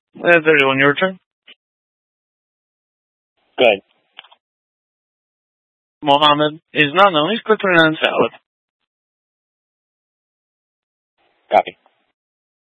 31, your turn. Good. Mohammed is not known. He's quickly on salad. Copy.